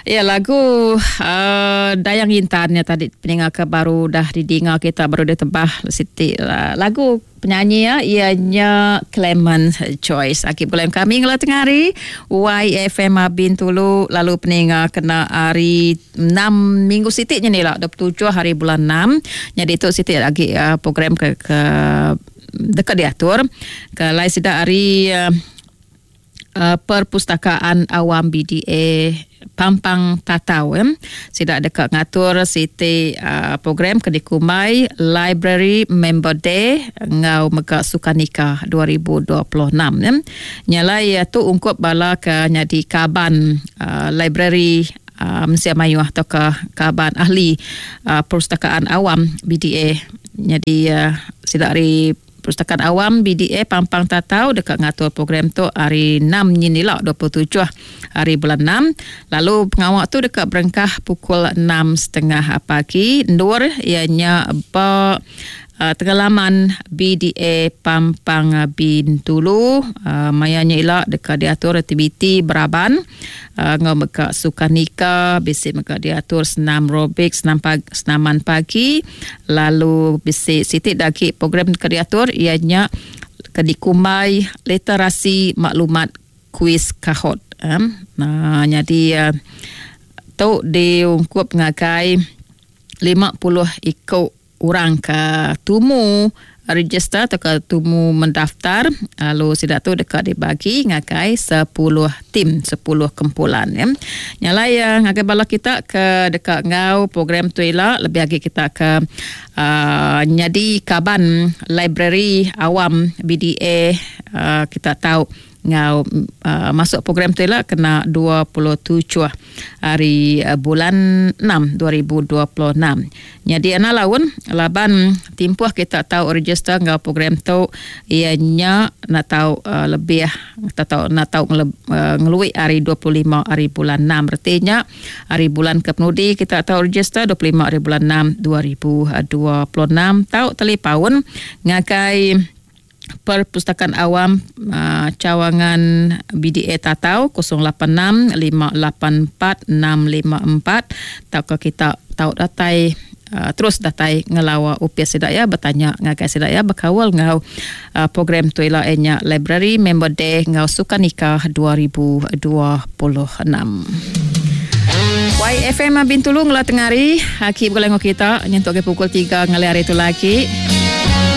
Ya, lagu Dayang Intannya tadi pendengar ke baru dah didengar, kita baru ditebah Siti. Lagu penyanyi ya ianya Clement Choice. Akib gulam kami ngelah tengah hari YFM Bintulu, lalu pendengar kena hari 6 minggu Siti ni lah 27 hari bulan 6. Jadi itu Siti lagi program ke dekat diatur ke lain sida hari Perpustakaan Awam BDA Pampang Tatau sida dekat ngatur Siti program ke dikumai Library Member Day ngau mega Sukanika 2026 nyalai tu ungkup bala ke nyadi kaban library Malaysia Melayu atau ke kaban ahli Perpustakaan Awam BDA. Jadi sida hari Perpustakaan Awam BDA Pampang Tatau dekat ngatur program tu hari 6 ni lah 27 hari bulan 6. Lalu pengawak tu dekat berengkah pukul 6.30 pagi. Nur ianya tenggelaman BDA Pampang Bintulu mayanya ilak dekat diatur aktiviti beraban ngau meka Sukanika bisik meka diatur senam robik senaman pagi, lalu bisik sitik daki program dekat diatur ianya kedikumai literasi maklumat kuis kahot nah jadi tu diungkup ngakai 50 ikut orang ke tumu register atau ke tumu mendaftar, lalu sidak tu dekat dibagi ngakai 10 tim 10 kumpulan nyalai ngakai bala kita ke dekat ngau program tu ialah lebih lagi kita ke nyadi kaban library awam BDA kita tahu ngau masuk program tu ialah kena 27 hari bulan 6 2026. Jadi ana laun laban timpuh kita tahu register ngau program tu ianya nak tahu lebih nak tahu ngelui hari 25 hari bulan 6 artinya hari bulan kepenudi kita tahu register 25 hari bulan 6 2026 tahu telepaun ngakai Perpustakaan Awam Cawangan BDA Tatau 086-584-654 tau ke kita tahu datai terus datai ngelawa upiah sedaya bertanya ngakai sedaya berkawal ngau program tu ialah enya Library Member Day ngau Sukanika 2026. YFM Bintulu ngelah tengari Hakib golongan kita nyentuk ke pukul 3 ngelih hari tu lagi